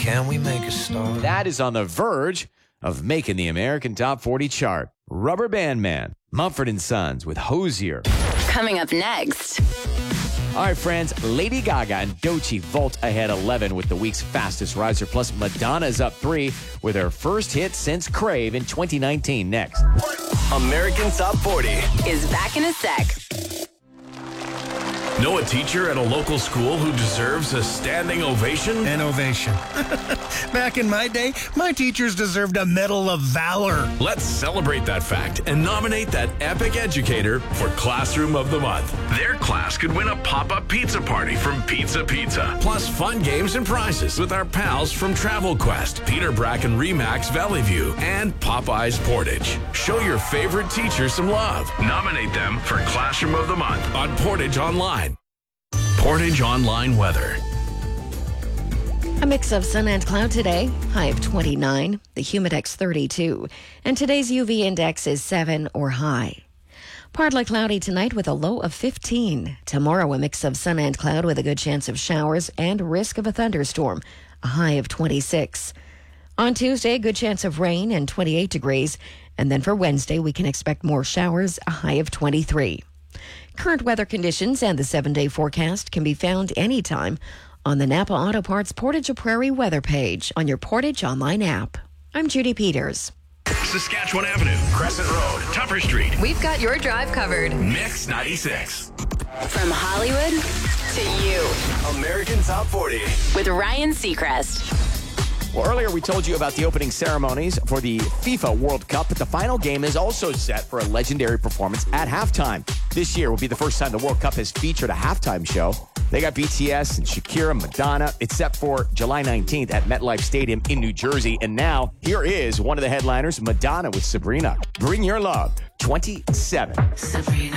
Can we make a start? That is on the verge of making the American Top 40 chart. Rubber Band Man, Mumford & Sons with Hosier. Coming up next. All right, friends, Lady Gaga and Doechii vault ahead 11 with the week's fastest riser. Plus, Madonna's up 3 with her first hit since Crave in 2019. Next. American Top 40 Is back in a sec. Know a teacher at a local school who deserves a standing ovation? An ovation. Back in my day, my teachers deserved a Medal of Valor. Let's celebrate that fact and nominate that epic educator for Classroom of the Month. Their class could win a pop-up pizza party from Pizza Pizza, plus fun games and prizes with our pals from Travel Quest, Peter Bracken Remax Valley View, and Popeyes Portage. Show your favorite teacher some love. Nominate them for Classroom of the Month on Portage Online. Portage Online weather. A mix of sun and cloud today, high of 29, the humidex 32, and today's UV index is 7 or high. Partly cloudy tonight with a low of 15. Tomorrow, a mix of sun and cloud with a good chance of showers and risk of a thunderstorm, a high of 26. On Tuesday, a good chance of rain and 28 degrees. And then for Wednesday, we can expect more showers, a high of 23. Current weather conditions and the 7-day forecast can be found anytime on the Napa Auto Parts Portage Prairie weather page on your Portage Online app. I'm Judy Peters. Saskatchewan Avenue, Crescent Road, Tupper Street. We've got your drive covered. Mix 96. From Hollywood to you. American Top 40 With Ryan Seacrest. Well, earlier we told you about the opening ceremonies for the FIFA World Cup, but the final game is also set for a legendary performance at halftime. This year will be the first time the World Cup has featured a halftime show. They got BTS and Shakira, Madonna. It's set for July 19th at MetLife Stadium in New Jersey. And now, here is one of the headliners, Madonna with Sabrina. Bring Your Love, 27. Sabrina.